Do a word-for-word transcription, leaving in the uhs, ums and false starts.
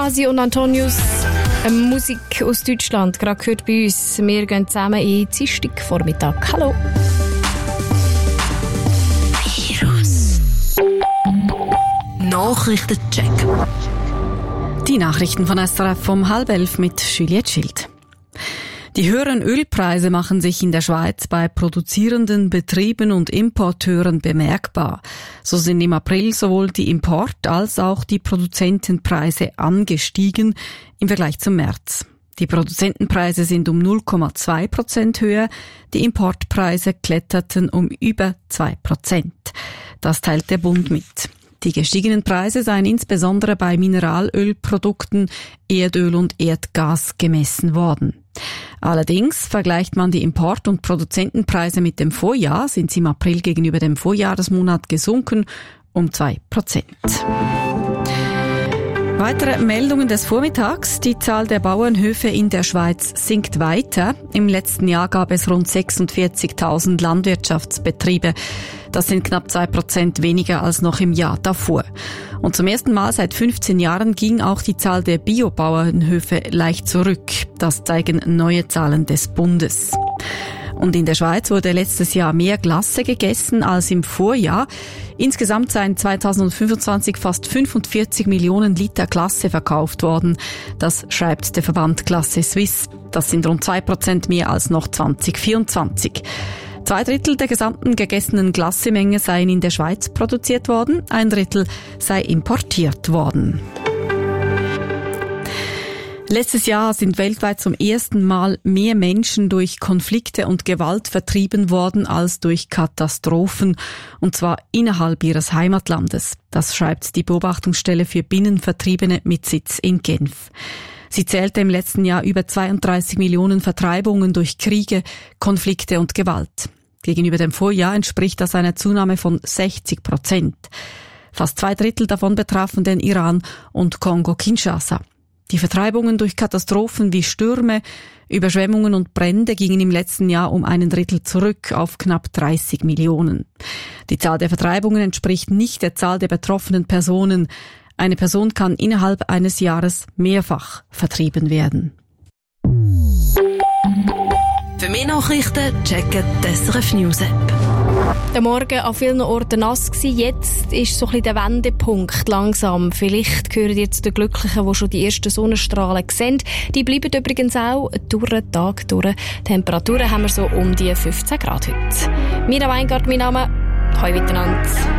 Asi und Antonius, äh, Musik aus Deutschland, gerade gehört bei uns. Wir gehen zusammen in Dienstagvormittag. Hallo. Virus. Nachrichtencheck. Die Nachrichten von S R F um halb elf mit Juliette Schild. Die höheren Ölpreise machen sich in der Schweiz bei produzierenden Betrieben und Importeuren bemerkbar. So sind im April sowohl die Import- als auch die Produzentenpreise angestiegen im Vergleich zum März. Die Produzentenpreise sind um null Komma zwei Prozent höher, die Importpreise kletterten um über zwei Prozent. Das teilt der Bund mit. Die gestiegenen Preise seien insbesondere bei Mineralölprodukten, Erdöl und Erdgas gemessen worden. Allerdings vergleicht man die Import- und Produzentenpreise mit dem Vorjahr, sind sie im April gegenüber dem Vorjahresmonat gesunken um zwei Prozent. Weitere Meldungen des Vormittags. Die Zahl der Bauernhöfe in der Schweiz sinkt weiter. Im letzten Jahr gab es rund sechsundvierzigtausend Landwirtschaftsbetriebe. Das sind knapp zwei Prozent weniger als noch im Jahr davor. Und zum ersten Mal seit fünfzehn Jahren ging auch die Zahl der Biobauernhöfe leicht zurück. Das zeigen neue Zahlen des Bundes. Und in der Schweiz wurde letztes Jahr mehr Glasse gegessen als im Vorjahr. Insgesamt seien zweitausendfünfundzwanzig fast fünfundvierzig Millionen Liter Glasse verkauft worden. Das schreibt der Verband Glasse Suisse. Das sind rund zwei Prozent mehr als noch zwanzig vierundzwanzig. Zwei Drittel der gesamten gegessenen Glassemenge seien in der Schweiz produziert worden, ein Drittel sei importiert worden. Letztes Jahr sind weltweit zum ersten Mal mehr Menschen durch Konflikte und Gewalt vertrieben worden als durch Katastrophen, und zwar innerhalb ihres Heimatlandes. Das schreibt die Beobachtungsstelle für Binnenvertriebene mit Sitz in Genf. Sie zählte im letzten Jahr über zweiunddreißig Millionen Vertreibungen durch Kriege, Konflikte und Gewalt. Gegenüber dem Vorjahr entspricht das einer Zunahme von sechzig Prozent. Fast zwei Drittel davon betrafen den Iran und Kongo-Kinshasa. Die Vertreibungen durch Katastrophen wie Stürme, Überschwemmungen und Brände gingen im letzten Jahr um einen Drittel zurück auf knapp dreißig Millionen. Die Zahl der Vertreibungen entspricht nicht der Zahl der betroffenen Personen. Eine Person kann innerhalb eines Jahres mehrfach vertrieben werden. Für mehr Nachrichten checken die S R F News App. Der Morgen an vielen Orten nass gewesen. Jetzt ist so ein bisschen der Wendepunkt langsam. Vielleicht gehören ihr zu den Glücklichen, die schon die ersten Sonnenstrahlen sehen. Die bleiben übrigens auch durch den Tag durch. Temperaturen haben wir so um die fünfzehn Grad heute. Mira Weingart, mein Name. Hallo miteinander.